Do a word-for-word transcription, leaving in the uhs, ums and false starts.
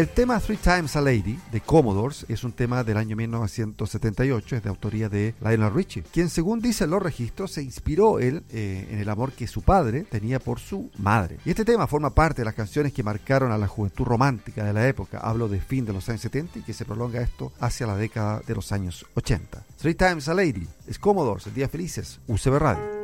El tema Three Times a Lady de Commodores es un tema del año mil novecientos setenta y ocho, es de autoría de Lionel Richie, quien según dicen los registros se inspiró él eh, en el amor que su padre tenía por su madre. Y este tema forma parte de las canciones que marcaron a la juventud romántica de la época, hablo de fin de los años setenta y que se prolonga esto hacia la década de los años ochenta. Three Times a Lady es Commodores, el Día Felices, U C B Radio.